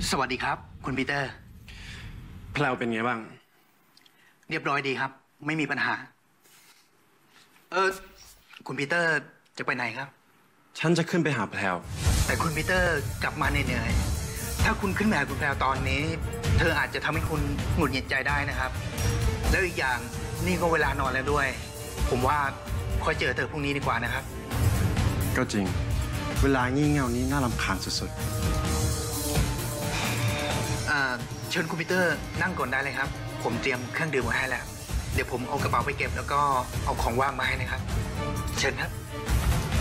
สวัสดีครับคุณปีเตอร์แพลวเป็นไงบ้างเรียบร้อยดีครับไม่มีปัญหาคุณปีเตอร์จะไปไหนครับฉันจะขึ้นไปหาแพลวแต่คุณปีเตอร์กลับมาเหนื่อยๆถ้าคุณขึ้นมาหาคุณแพรวตอนนี้เธออาจจะทำให้คุณหงุดหงิดใจได้นะครับแล้วอีกอย่างนี่ก็เวลานอนแล้วด้วยผมว่าค่อยเจอเธอพรุ่งนี้ดีกว่านะครับก็จริงเวลางี่เง่านี้น่ารำคาญสุดเชิญคุณปีเตอร์นั่งก่อนได้เลยครับผมเตรียมเครื่องดื่มไว้ให้แล้วเดี๋ยวผมเอากระเป๋าไปเก็บแล้วก็เอาของว่างมาให้นะครับเชิญครับ